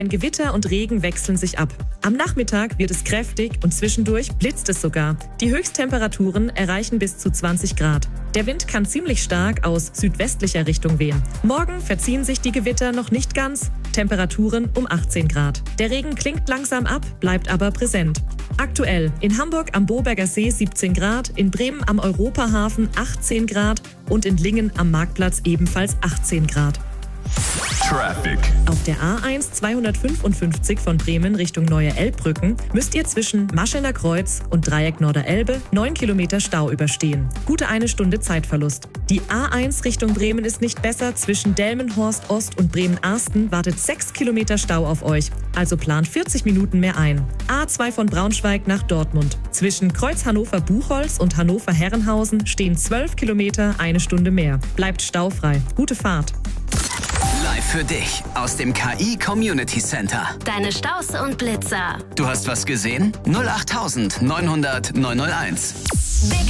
Gewitter und Regen wechseln sich ab. Am Nachmittag wird es kräftig und zwischendurch blitzt es sogar. Die Höchsttemperaturen erreichen bis zu 20 Grad. Der Wind kann ziemlich stark aus südwestlicher Richtung wehen. Morgen verziehen sich die Gewitter noch nicht ganz. Temperaturen um 18 Grad. Der Regen klingt langsam ab, bleibt aber präsent. Aktuell in Hamburg am Boberger See 17 Grad, in Bremen am Europahafen 18 Grad und in Lingen am Marktplatz ebenfalls 18 Grad. Traffic. Auf der A1 255 von Bremen Richtung Neue Elbbrücken müsst ihr zwischen Maschener Kreuz und Dreieck Norderelbe 9 Kilometer Stau überstehen. Gute 1 Stunde Zeitverlust. Die A1 Richtung Bremen ist nicht besser. Zwischen Delmenhorst Ost und Bremen-Arsten wartet 6 Kilometer Stau auf euch. Also plant 40 Minuten mehr ein. A2 von Braunschweig nach Dortmund. Zwischen Kreuz Hannover-Buchholz und Hannover-Herrenhausen stehen 12 Kilometer, 1 Stunde mehr. Bleibt staufrei. Gute Fahrt. Live für dich aus dem KI Community Center. Deine Staus und Blitzer. Du hast was gesehen? 08900 901. Big